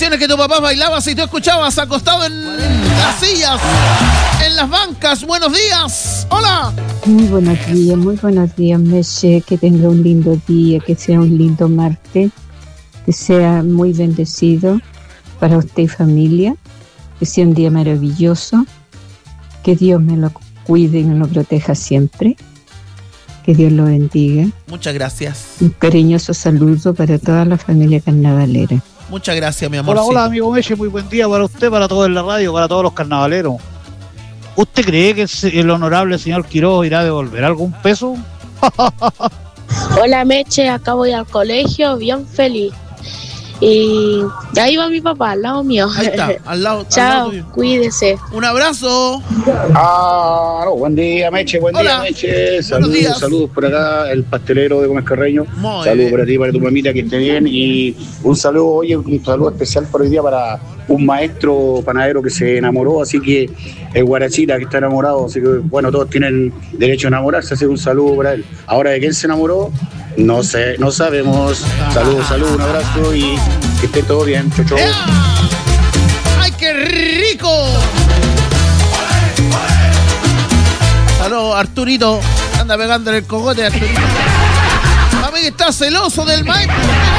canciones que tu papá bailaba si tú escuchabas acostado en las sillas, en las bancas. Buenos días. Hola. Muy buenos días, Meche. Que tenga un lindo día, que sea un lindo martes, que sea muy bendecido para usted y familia, que sea un día maravilloso, que Dios me lo cuide y me lo proteja siempre, que Dios lo bendiga. Muchas gracias. Un cariñoso saludo para toda la familia carnavalera. Muchas gracias, mi amor. Hola, amigo Meche, muy buen día para usted, para todos en la radio, para todos los carnavaleros. ¿Usted cree que el honorable señor Quiroz irá a devolver algún peso? Hola, Meche, acá voy al colegio, bien feliz. Y ahí va mi papá, al lado mío. Ahí está, al lado. Chao, cuídese. Un abrazo. No, buen día, Meche, Hola. día, Meche. Saludos por acá, el pastelero de Gómez Carreño. Saludos para ti, para tu mamita, que esté bien. Y un saludo especial por hoy día para un maestro panadero que se enamoró, así que el Guarachita, que está enamorado, así que bueno, todos tienen derecho a enamorarse, así que un saludo para él. Ahora, ¿de quién se enamoró? No sé, no sabemos. Saludos, un abrazo y que esté todo bien. Chau, chau. ¡Ay, qué rico! Saludos, Arturito. Anda pegándole el cogote a Arturito. A mí que está celoso del maestro.